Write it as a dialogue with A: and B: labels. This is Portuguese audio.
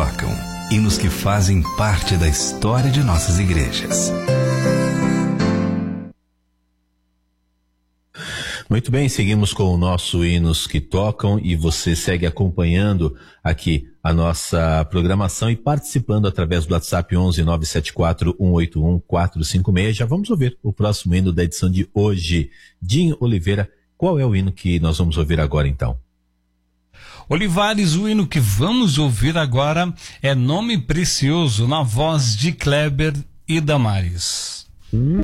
A: tocam, hinos que fazem parte da história de nossas igrejas.
B: Muito bem, seguimos com o nosso Hinos que Tocam e você segue acompanhando aqui a nossa programação e participando através do WhatsApp 11-974-181-456. Já vamos ouvir o próximo hino da edição de hoje. Dinho Oliveira, qual é o hino que nós vamos ouvir agora então?
C: Olivares, o hino que vamos ouvir agora é Nome Precioso, na voz de Kleber e Damares.